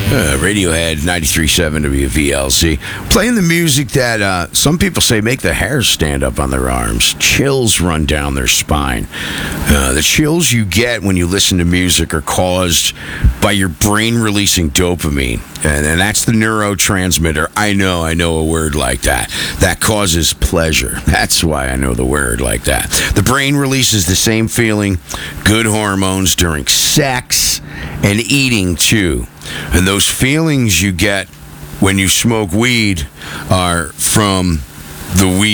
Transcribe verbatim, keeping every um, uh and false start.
Uh, Radiohead, ninety-three point seven W V L C. Playing the music that uh, some people say make the hairs stand up on their arms. Chills run down their spine. Uh, the chills you get when you listen to music are caused by your brain releasing dopamine. And, and that's the neurotransmitter. I know, I know a word like that. That causes pleasure. That's why I know the word like that. The brain releases the same feeling, good hormones during sex and eating too. And those feelings you get when you smoke weed are from the weed.